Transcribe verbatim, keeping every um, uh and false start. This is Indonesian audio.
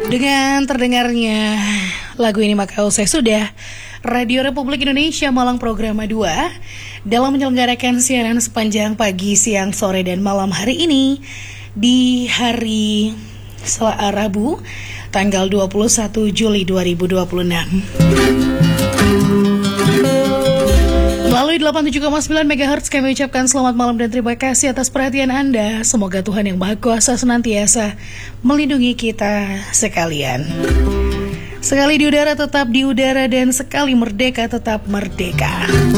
Dengan terdengarnya lagu ini maka usai sudah Radio Republik Indonesia Malang Programa dua dalam menyelenggarakan siaran sepanjang pagi, siang, sore, dan malam hari ini di hari Selasa Rabu tanggal dua puluh satu Juli dua ribu dua puluh enam. Melalui delapan puluh tujuh koma sembilan megahertz kami ucapkan selamat malam dan terima kasih atas perhatian Anda. Semoga Tuhan Yang Maha Kuasa senantiasa melindungi kita sekalian. Sekali di udara tetap di udara dan sekali merdeka tetap merdeka.